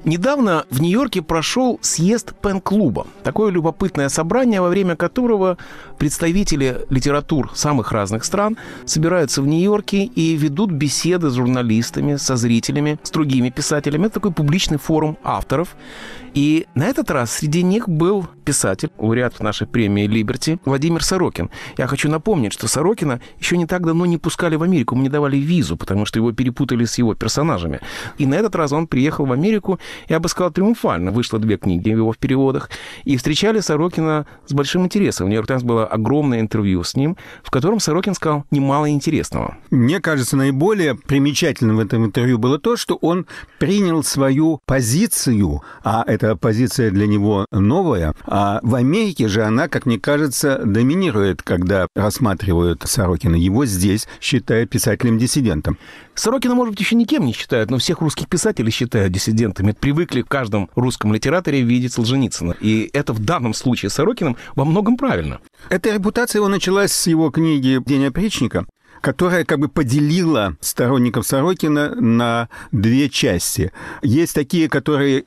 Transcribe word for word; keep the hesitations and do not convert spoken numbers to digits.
Недавно в Нью-Йорке прошел съезд Пен-клуба. Такое любопытное собрание, во время которого представители литератур самых разных стран собираются в Нью-Йорке и ведут беседы с журналистами, со зрителями, с другими писателями. Это такой публичный форум авторов. И на этот раз среди них был писатель, лауреат нашей премии «Либерти» Владимир Сорокин. Я хочу напомнить, что Сорокина еще не так давно не пускали в Америку, ему не давали визу, потому что его перепутали с его персонажами. И на этот раз он приехал в Америку, я бы сказал, триумфально. Вышло две книги его в переводах. И встречали Сорокина с большим интересом. В «Нью-Йорк Таймс» было огромное интервью с ним, в котором Сорокин сказал немало интересного. Мне кажется, наиболее примечательным в этом интервью было то, что он принял свою позицию, а эта позиция для него новая, а в Америке же она, как мне кажется, доминирует, когда рассматривают Сорокина. Его здесь считают писателем-диссидентом. Сорокина, может быть, еще никем не считают, но всех русских писателей считают диссидентами. Привыкли в каждом русском литераторе видеть Солженицына. И это в данном случае с Сорокиным во многом правильно. Эта репутация его началась с его книги «День опричника», которая как бы поделила сторонников Сорокина на две части. Есть такие, которые